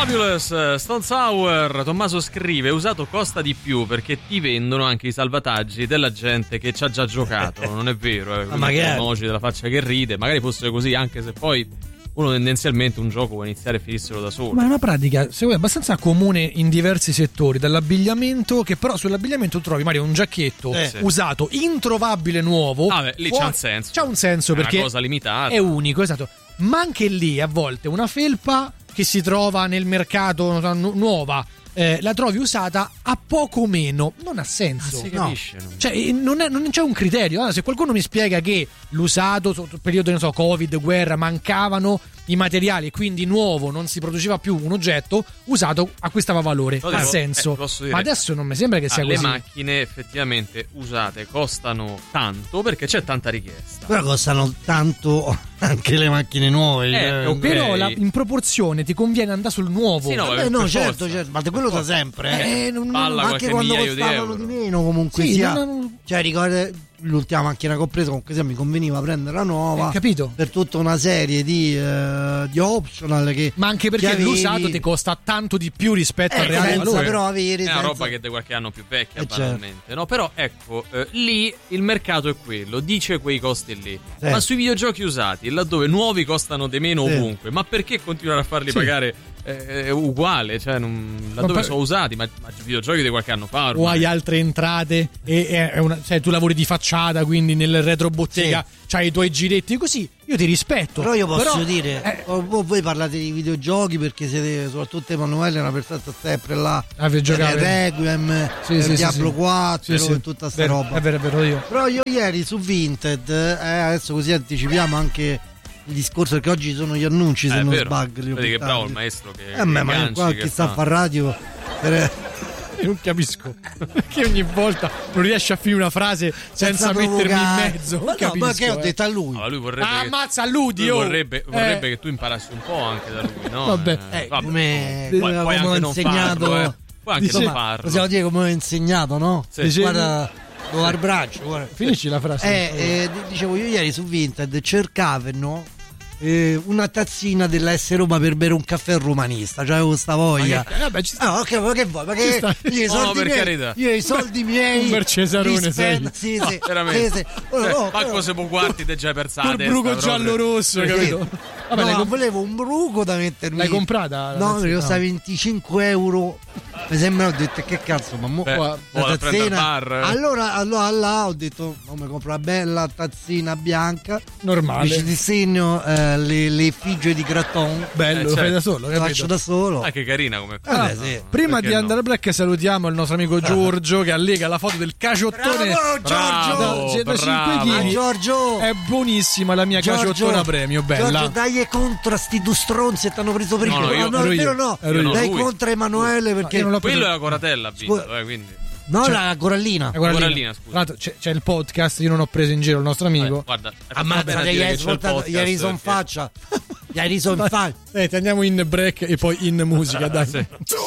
Fabulous, Stone Sour. Tommaso scrive: usato costa di più perché ti vendono anche i salvataggi della gente che ci ha già giocato. Non è vero, Ma magari emoji della faccia che ride. Magari fosse così, anche se poi uno tendenzialmente un gioco può iniziare e finissero da solo. Ma è una pratica, se vuoi, abbastanza comune in diversi settori, dall'abbigliamento, che però sull'abbigliamento trovi magari un giacchetto usato, introvabile nuovo. Lì c'ha un senso. C'ha un senso è perché una cosa limitata. è unico, esatto. Ma anche lì a volte una felpa che si trova nel mercato nuova, la trovi usata a poco meno, non ha senso. Si capisce, no. Cioè non c'è un criterio. Allora, se qualcuno mi spiega che l'usato sotto il periodo, non so, Covid, guerra, mancavano i materiali e quindi nuovo non si produceva più un oggetto, usato acquistava valore, ha senso. Ma adesso non mi sembra che sia così. Le macchine effettivamente usate costano tanto perché c'è tanta richiesta. Però costano tanto anche le macchine nuove. Okay. Però in proporzione ti conviene andare sul nuovo. Sì, no, certo, ma quello da sempre. Anche quando costavano di meno, comunque sia. Cioè, ricorda l'ultima macchina che ho preso, comunque sia mi conveniva prendere la nuova, capito? Per tutta una serie di optional che, ma anche perché l'usato ti costa tanto di più rispetto al reale valore. Però avere è una roba che è di qualche anno più vecchia, banalmente, certo. No, però ecco, lì il mercato è quello, dice quei costi lì. Ma sui videogiochi usati, laddove nuovi costano di meno ovunque, ma perché continuare a farli pagare uguale? Cioè, laddove sono usati, ma videogiochi di qualche anno fa ormai. O hai altre entrate cioè, tu lavori di facciata, quindi nel retrobottega c'hai i tuoi giretti così. Io ti rispetto. Però io posso dire, voi parlate di videogiochi perché siete, soprattutto Emanuele, una persona sempre là per giocare Requiem, Diablo 4 e tutta sta roba. È vero io. Però io ieri su Vinted, adesso così anticipiamo anche il discorso, perché oggi sono gli annunci, se non sbaglio. Vedi che bravo il maestro che ma qua chi sta a fare radio io non capisco perché ogni volta non riesci a finire una frase senza mettermi in mezzo. Non capisco, ma che ho detto a lui? Lui vorrebbe ammazza alludi, vorrebbe che tu imparassi un po' anche da lui, no? Vabbè, come ho insegnato, puoi anche non farlo. Possiamo dire come ho insegnato, no? Guarda, al braccio, guarda. Finisci la frase. Dicevo, io ieri su Vinted cercavano una tazzina della S Roma per bere un caffè romanista, cioè questa voglia. Ma che vuoi? Ma che io i soldi miei un mercesarone sei. Sì, veramente. Manco se può guardi te già per il bruco giallo rosso, capito? Vabbè, volevo un bruco da mettermi. L'hai comprata? No, perché costa 25 euro. Mi sembra, ho detto che cazzo, ma la tazzina. Allora là ho detto, mi compro una bella tazzina bianca normale. Ci disegno le effigie di Graton. Bello, lo fai da solo, lo faccio da solo. Che carina come prima di andare al break salutiamo il nostro amico Giorgio che allega la foto del caciottone. Bravo, da 5 kg. Giorgio, è buonissima la mia caciottona premio, bella. Giorgio, dai contro sti due stronzi e ti hanno preso prima. No, dai contro Emanuele, perché quello è la Coratella, ha vinto, quindi. No, la Corallina. Scusa. C'è il podcast, io non ho preso in giro il nostro amico. Guarda, ammazza, gli hai riso in faccia. Gli hai riso in faccia. Andiamo in break e poi in musica, dai.